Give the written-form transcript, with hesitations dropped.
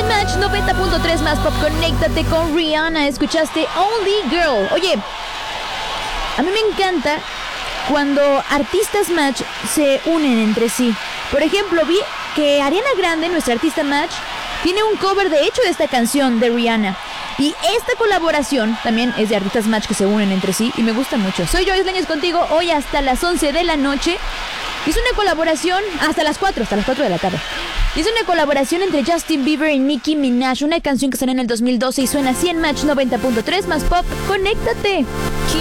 en Match 90.3 más pop. Conéctate con Rihanna. Escuchaste Only Girl. Oye, a mí me encanta cuando artistas Match se unen entre sí. Por ejemplo, vi que Ariana Grande, nuestra artista Match, tiene un cover de hecho de esta canción de Rihanna. Y esta colaboración también es de artistas Match que se unen entre sí y me gusta mucho. Soy yo, Islañez, contigo hoy hasta las 11 de la noche. Es una colaboración hasta las 4 de la tarde. Es una colaboración entre Justin Bieber y Nicki Minaj, una canción que salió en el 2012 y suena así en Match 90.3 más pop. ¡Conéctate!